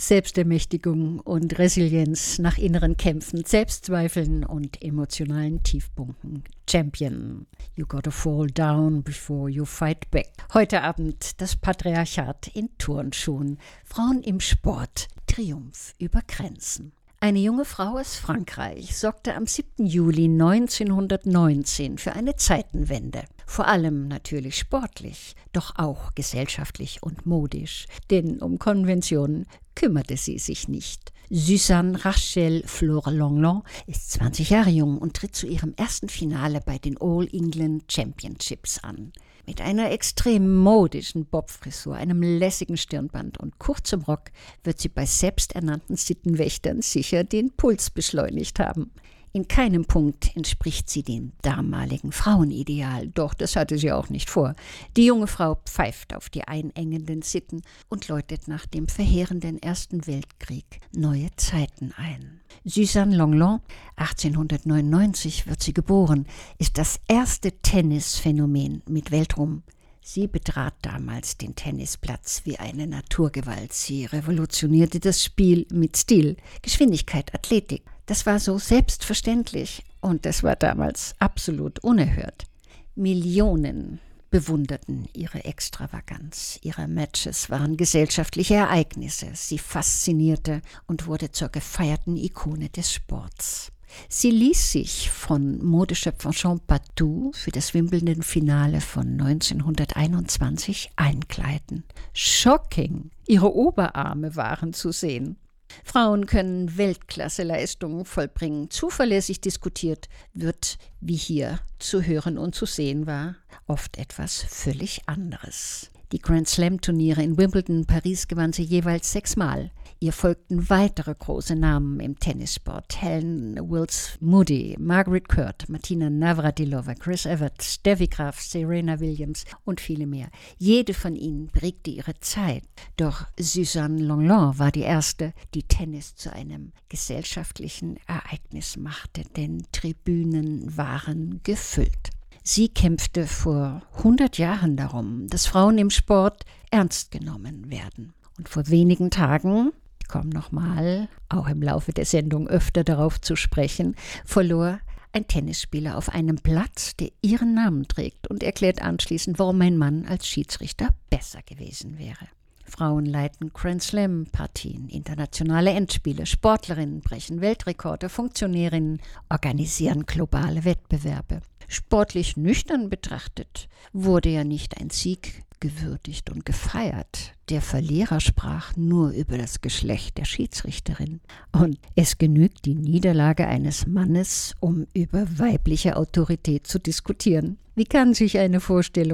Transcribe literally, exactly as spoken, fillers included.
Selbstermächtigung und Resilienz nach inneren Kämpfen, Selbstzweifeln und emotionalen Tiefpunkten. Champion, you gotta fall down before you fight back. Heute Abend das Patriarchat in Turnschuhen. Frauen im Sport, Triumph über Grenzen. Eine junge Frau aus Frankreich sorgte am siebten Juli neunzehnhundertneunzehn für eine Zeitenwende. Vor allem natürlich sportlich, doch auch gesellschaftlich und modisch. Denn um Konventionen kümmerte sie sich nicht. Suzanne Rachel Fleur-Longlon ist zwanzig Jahre jung und tritt zu ihrem ersten Finale bei den All England Championships an. Mit einer extrem modischen Bobfrisur, einem lässigen Stirnband und kurzem Rock wird sie bei selbsternannten Sittenwächtern sicher den Puls beschleunigt haben. In keinem Punkt entspricht sie dem damaligen Frauenideal, doch das hatte sie auch nicht vor. Die junge Frau pfeift auf die einengenden Sitten und läutet nach dem verheerenden Ersten Weltkrieg neue Zeiten ein. Suzanne Longlon, achtzehnhundertneunundneunzig wird sie geboren, ist das erste Tennisphänomen mit Weltruhm. Sie betrat damals den Tennisplatz wie eine Naturgewalt. Sie revolutionierte das Spiel mit Stil, Geschwindigkeit, Athletik. Das war so selbstverständlich und das war damals absolut unerhört. Millionen bewunderten ihre Extravaganz. Ihre Matches waren gesellschaftliche Ereignisse. Sie faszinierte und wurde zur gefeierten Ikone des Sports. Sie ließ sich von Modeschöpfer Jean Patou für das Wimbledon-Finale von neunzehnhunderteinundzwanzig einkleiden. Shocking! Ihre Oberarme waren zu sehen. Frauen können Weltklasse-Leistungen vollbringen. Zuverlässig diskutiert wird, wie hier zu hören und zu sehen war, oft etwas völlig anderes. Die Grand-Slam-Turniere in Wimbledon, Paris gewann sie jeweils sechsmal. Ihr folgten weitere große Namen im Tennissport. Helen Wills Moody, Margaret Court, Martina Navratilova, Chris Evert, Steffi Graf, Serena Williams und viele mehr. Jede von ihnen prägte ihre Zeit. Doch Suzanne Longlon war die erste, die Tennis zu einem gesellschaftlichen Ereignis machte, denn Tribünen waren gefüllt. Sie kämpfte vor hundert Jahren darum, dass Frauen im Sport ernst genommen werden. Und vor wenigen Tagen, ich komme nochmal, auch im Laufe der Sendung öfter darauf zu sprechen, verlor ein Tennisspieler auf einem Platz, der ihren Namen trägt und erklärt anschließend, warum ein Mann als Schiedsrichter besser gewesen wäre. Frauen leiten Grand-Slam-Partien, internationale Endspiele, Sportlerinnen brechen Weltrekorde, Funktionärinnen organisieren globale Wettbewerbe. Sportlich nüchtern betrachtet wurde ja nicht ein Sieg gewürdigt und gefeiert. Der Verlierer sprach nur über das Geschlecht der Schiedsrichterin. Und es genügt die Niederlage eines Mannes, um über weibliche Autorität zu diskutieren. Wie kann sich eine Vorstellung